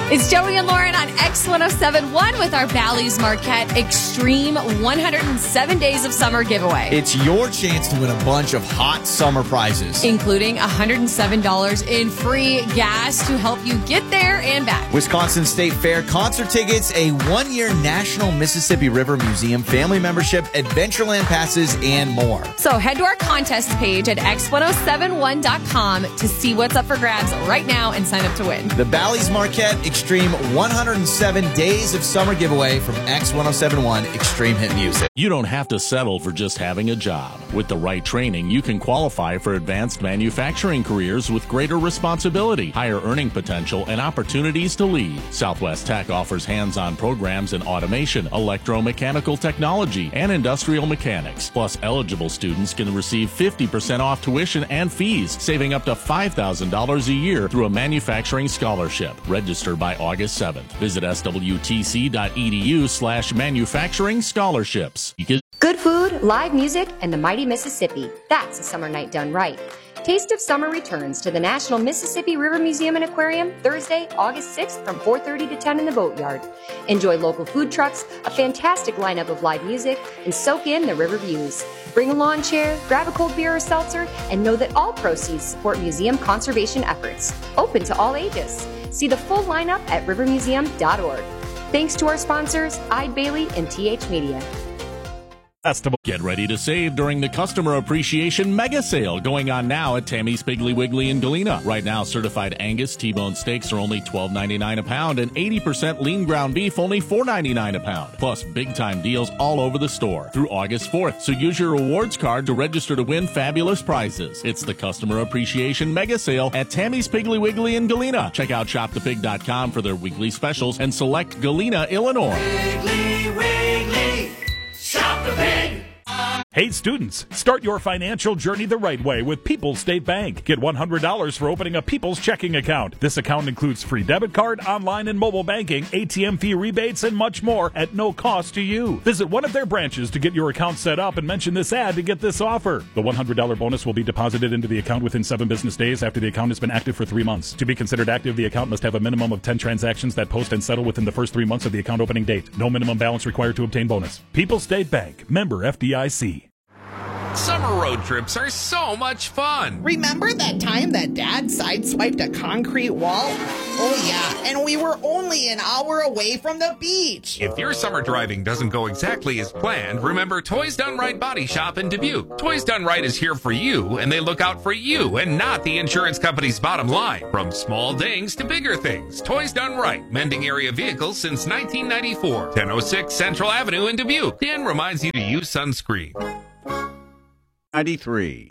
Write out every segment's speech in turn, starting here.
It's Joey and Lauren on X1071 with our Bally's Marquette Extreme 107 Days of Summer giveaway. It's your chance to win a bunch of hot summer prizes, including $107 in free gas to help you get there and back. Wisconsin State Fair concert tickets, a one-year National Mississippi River Museum family membership, Adventureland passes, and more. So head to our contest page at X1071.com to see what's up for grabs right now and sign up to win. The Bally's Marquette Extreme 107 Days of Summer giveaway from X1071 Extreme Hit Music. You don't have to settle for just having a job. With the right training, you can qualify for advanced manufacturing careers with greater responsibility, higher earning potential, and opportunities to lead. Southwest Tech offers hands-on programs in automation, electromechanical technology, and industrial mechanics. Plus, eligible students can receive 50% off tuition and fees, saving up to $5,000 a year through a manufacturing scholarship. Register by August 7th. Visit swtc.edu/manufacturing scholarships. Good food, live music, and the mighty Mississippi. That's a summer night done right. Taste of Summer returns to the National Mississippi River Museum and Aquarium Thursday, August 6th from 4:30 to 10 in the Boatyard. Enjoy local food trucks, a fantastic lineup of live music, and soak in the river views. Bring a lawn chair, grab a cold beer or seltzer, and know that all proceeds support museum conservation efforts. Open to all ages. See the full lineup at rivermuseum.org. Thanks to our sponsors, Eide Bailey and TH Media. Get ready to save during the Customer Appreciation Mega Sale going on now at Tammy's Piggly Wiggly in Galena. Right now, certified Angus T-bone steaks are only $12.99 a pound and 80% lean ground beef only $4.99 a pound. Plus, big-time deals all over the store through August 4th. So use your rewards card to register to win fabulous prizes. It's the Customer Appreciation Mega Sale at Tammy's Piggly Wiggly in Galena. Check out shopthepig.com for their weekly specials and select Galena, Illinois. Wiggly, Wiggly. Shop the pig! Hey students, start your financial journey the right way with People's State Bank. Get $100 for opening a People's checking account. This account includes free debit card, online and mobile banking, ATM fee rebates, and much more at no cost to you. Visit one of their branches to get your account set up and mention this ad to get this offer. The $100 bonus will be deposited into the account within 7 business days after the account has been active for 3 months. To be considered active, the account must have a minimum of 10 transactions that post and settle within the first 3 months of the account opening date. No minimum balance required to obtain bonus. People's State Bank, member FDIC. Summer road trips are so much fun. Remember that time that Dad sideswiped a concrete wall? Oh yeah, and we were only an hour away from the beach. If your summer driving doesn't go exactly as planned, remember Toys Done Right Body Shop in Dubuque. Toys Done Right is here for you, and they look out for you and not the insurance company's bottom line. From small dings to bigger things, Toys Done Right, mending area vehicles since 1994. 1006 Central Avenue in Dubuque. Dan reminds you to use sunscreen. 93.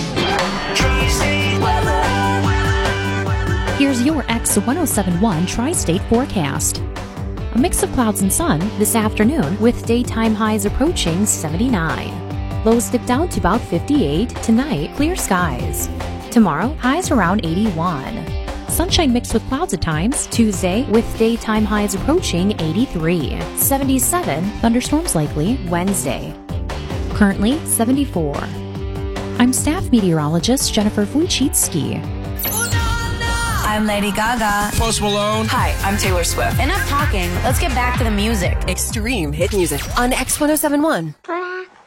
Here's your X1071 Tri-State forecast. A mix of clouds and sun this afternoon with daytime highs approaching 79. Lows dip down to about 58. Tonight, clear skies. Tomorrow, highs around 81. Sunshine mixed with clouds at times. Tuesday, with daytime highs approaching 83. 77. Thunderstorms likely Wednesday. Currently 74. I'm staff meteorologist Jennifer Wojcicki. I'm Lady Gaga. Post Malone. Hi, I'm Taylor Swift. Enough talking. Let's get back to the music. Extreme hit music on X1071.